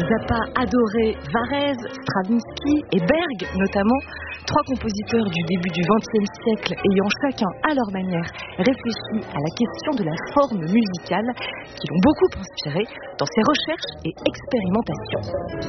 Zappa adorait Varèse, Stravinsky et Berg notamment, 3 compositeurs du début du XXe siècle ayant chacun à leur manière réfléchi à la question de la forme musicale qui l'ont beaucoup inspiré dans ses recherches et expérimentations.